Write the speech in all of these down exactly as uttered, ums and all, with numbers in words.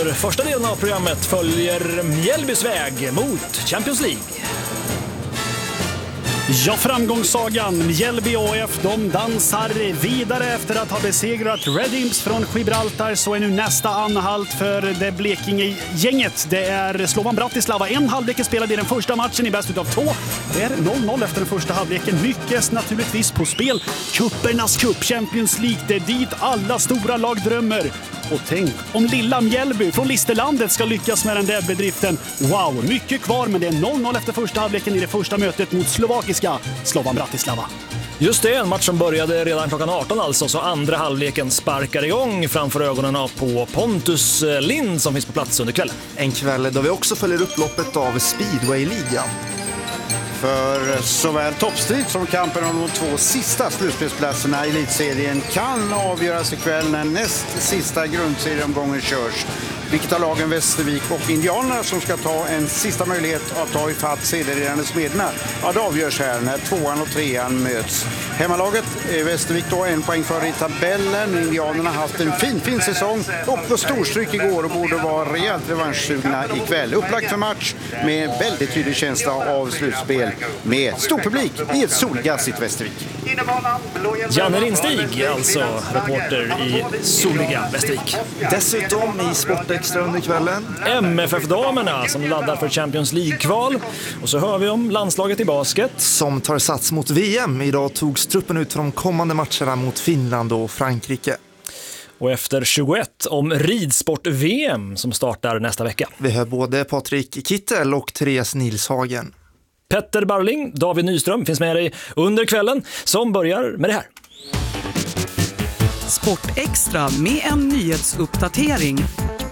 Första delen av programmet följer Mjällbys väg mot Champions League. Ja, framgångssagan Mjällby A F, de dansar vidare efter att ha besegrat Red Imps från Gibraltar. Så är nu nästa anhalt för det Blekinge-gänget. Det är Slovan Bratislava. En halvlek spelade i den första matchen i bäst utav två. Det är noll noll efter den första halvleken. Mycket naturligtvis på spel. Kuppernas cup, Champions League, det är dit alla stora lag drömmer. Och tänk om lilla Mjällby från Listerlandet ska lyckas med den där bedriften. Wow, mycket kvar, men det är noll noll efter första halvleken i det första mötet mot slovakiska Slovan Bratislava. Just det, en match som började redan klockan arton alltså, så andra halvleken sparkar igång framför ögonen på Pontus Lind som finns på plats under kvällen. En kväll då vi också följer upp loppet av Speedway-ligan. För såväl toppstrid som kampen om de två sista slutspelsplatserna i elitserien kan avgöras ikväll när näst sista grundserieomgången körs. Vilket av lagen Västervik och Indianerna som ska ta en sista möjlighet att ta ifatt sedelledande Smedna? Ja, det avgörs här när tvåan och trean möts. Hemmalaget är Västervik då en poäng före i tabellen. Indianerna har haft en fin, fin säsong och på storstryk igår och borde vara rejält revanschsugna ikväll. Upplagt för match med väldigt tydlig känsla av slutspel med stor publik i ett solgassigt Västervik. Janne Lindstig, alltså reporter i soliga Västervik. Dessutom i Sportextra under kvällen M F F-damerna som laddar för Champions League-kval. Och så hör vi om landslaget i basket som tar sats mot V M. Idag togs truppen ut från kommande matcherna mot Finland och Frankrike. Och efter tjugoett om ridsport-V M som startar nästa vecka. Vi hör både Patrik Kittel och Therese Nilshagen. Petter Barling, David Nyström finns med dig under kvällen som börjar med det här. Sportextra med en nyhetsuppdatering.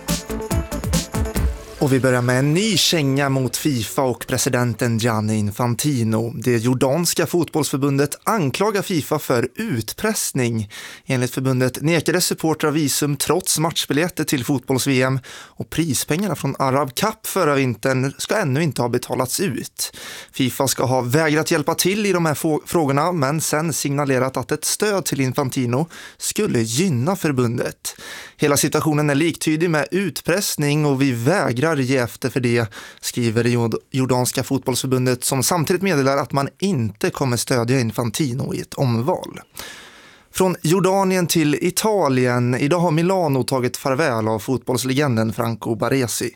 Och vi börjar med en ny känga mot FIFA och presidenten Gianni Infantino. Det jordanska fotbollsförbundet anklagar FIFA för utpressning. Enligt förbundet nekade supportrar visum trots matchbiljetter till fotbolls-V M och prispengarna från Arab Cup förra vintern ska ännu inte ha betalats ut. FIFA ska ha vägrat hjälpa till i de här få- frågorna men sen signalerat att ett stöd till Infantino skulle gynna förbundet. Hela situationen är liktydig med utpressning och vi vägrar ge efter för det, skriver det jordanska fotbollsförbundet som samtidigt meddelar att man inte kommer stödja Infantino i ett omval. Från Jordanien till Italien. Idag har Milano tagit farväl av fotbollslegenden Franco Baresi.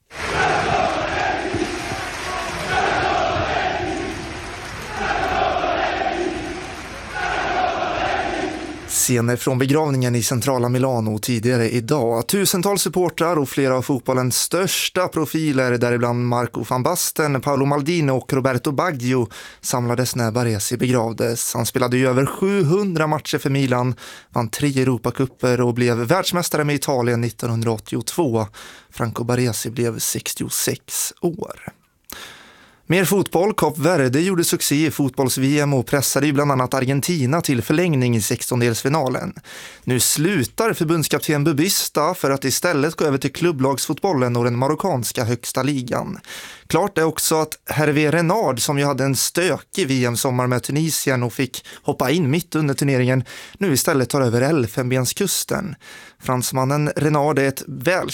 Scener från begravningen i centrala Milano tidigare idag. Tusentals supportrar och flera av fotbollens största profiler, däribland Marco van Basten, Paolo Maldini och Roberto Baggio, samlades när Baresi begravdes. Han spelade ju över sjuhundra matcher för Milan, vann tre Europacupper och blev världsmästare med Italien nittonhundraåttiotvå. Franco Baresi blev sextiosex år. Mer fotboll. Kap Verde gjorde succé i fotbolls-V M och pressade ju bland annat Argentina till förlängning i sextondelsfinalen. Nu slutar förbundskapten Bubista för att istället gå över till klubblagsfotbollen och den marockanska högsta ligan. Klart är också att Hervé Renard, som ju hade en stökig V M-sommar med Tunisien och fick hoppa in mitt under turneringen, nu istället tar över Elfenbenskusten. Fransmannen Renard är ett väl,